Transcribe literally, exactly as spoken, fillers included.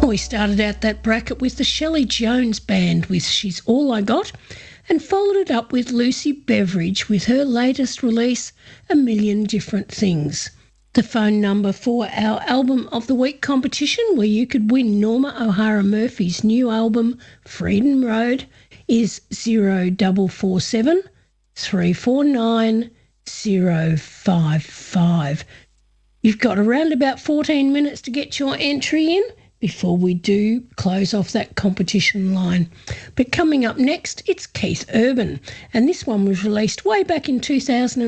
We started out that bracket with the Shelley Jones Band with She's All I Got, and followed it up with Lucy Beveridge with her latest release, A Million Different Things. The phone number for our Album of the Week competition, where you could win Norma O'Hara Murphy's new album, Freedom Road, is zero four four seven, three four nine, zero five five. You've got around about fourteen minutes to get your entry in before we do close off that competition line. But coming up next, it's Keith Urban, and this one was released way back in two thousand